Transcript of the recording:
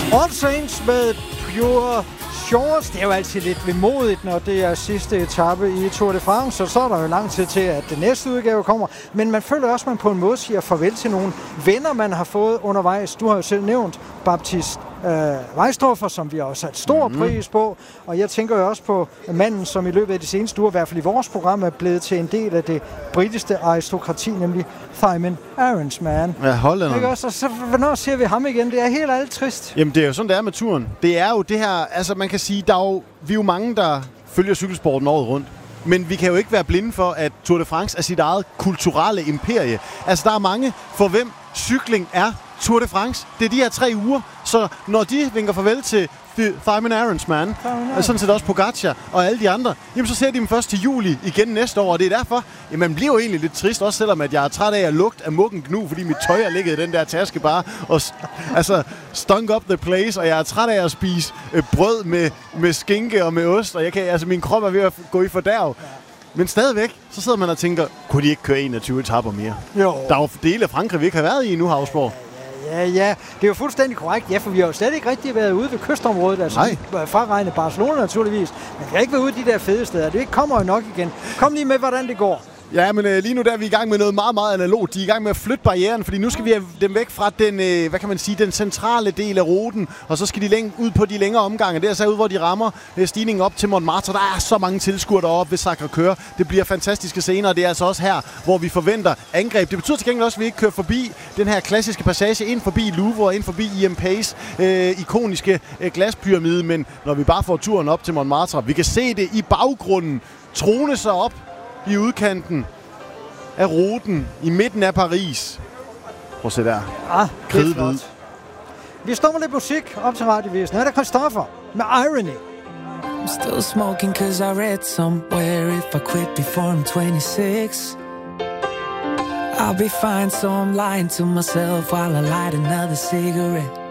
All Saints med Pure Shores. Det er jo altid lidt vemodigt, når det er sidste etape i Tour de France, og så er der jo lang tid til, at den næste udgave kommer. Men man føler også, at man på en måde siger farvel til nogle venner, man har fået undervejs. Du har jo selv nævnt Baptiste Weisdorfer, som vi har også sat stor pris på. Og jeg tænker jo også på manden, som i løbet af de seneste uger, i hvert fald i vores program, er blevet til en del af det britiske aristokrati, nemlig Thymen Arensman. Ja, hollænderen. Så hvornår ser vi ham igen? Det er helt alt trist. Jamen, det er jo sådan, det er med turen. Det er jo det her, altså man kan sige, vi er jo mange, der følger cykelsporten året rundt. Men vi kan jo ikke være blinde for, at Tour de France er sit eget kulturelle imperie. Altså, der er mange, for hvem cykling er Tour de France. Det er de her 3 uger, så når de vinker farvel til Thymen Arensman, og sådan set også Pogacar og alle de andre, jamen så ser de dem først til juli igen næste år, og det er derfor, jamen man bliver jo egentlig lidt trist, også selvom at jeg er træt af at lugte af muggen gnu, fordi mit tøj er ligget i den der taske bare, og altså stunk up the place, og jeg er træt af at spise brød med skinke og med ost, og min krop er ved at gå i fordærv. Men stadigvæk, så sidder man og tænker, kunne de ikke køre 21 etaper mere? Jo. Der er jo dele af Frankrig, vi ikke har været i nu, Havsborg. Ja, det er jo fuldstændig korrekt. Ja, for vi har jo slet ikke rigtig været ude ved kystområdet, altså fraregnet Barcelona naturligvis. Men vi har ikke været ude i de der fede steder. Det kommer jo nok igen. Kom lige med, hvordan det går. Ja, men lige nu der er vi i gang med noget meget, meget analogt. De er i gang med at flytte barrieren, fordi nu skal vi have dem væk fra den, den centrale del af ruten, og så skal de ud på de længere omgange. Det er så ud, hvor de rammer stigningen op til Montmartre. Der er så mange tilskuere deroppe ved Sacré-Cœur. Det bliver fantastiske scener, og det er altså også her, hvor vi forventer angreb. Det betyder til gengæld også, at vi ikke kører forbi den her klassiske passage, ind forbi Louvre og ind forbi Ian Pace, ikoniske glaspyramide, men når vi bare får turen op til Montmartre, vi kan se det i baggrunden, trone sig op i udkanten af ruten i midten af Paris. Prøv at se der. Kridhvid. Vi står med lidt musik op til radiovisen. Her er der Christoffer med Irony. I'm still smoking cause I read somewhere if I quit before I'm 26 I'll be fine, so I'm lying to myself while I light another cigarette